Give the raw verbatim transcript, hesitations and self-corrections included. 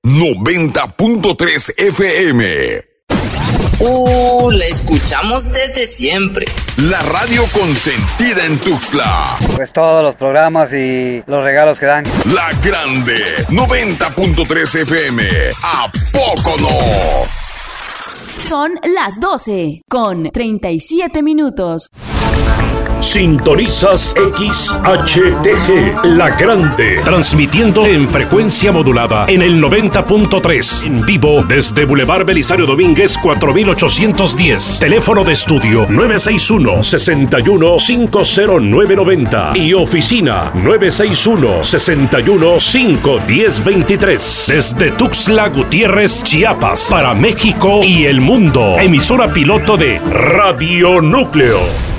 noventa punto tres F M. Uh, la escuchamos desde siempre. La radio consentida en Tuxtla. Pues todos los programas y los regalos que dan. La Grande, noventa punto tres F M. ¿A poco no? Son las doce con treinta y siete minutos. Sintonizas X H T G, La Grande, transmitiendo en frecuencia modulada en el noventa punto tres, en vivo desde Boulevard Belisario Domínguez cuatro mil ochocientos diez, teléfono de estudio nueve seis uno, seis uno cinco cero nueve nueve cero y oficina nueve seis uno, seis uno cinco uno cero dos tres, desde Tuxtla Gutiérrez, Chiapas, para México y el mundo, emisora piloto de Radio Núcleo.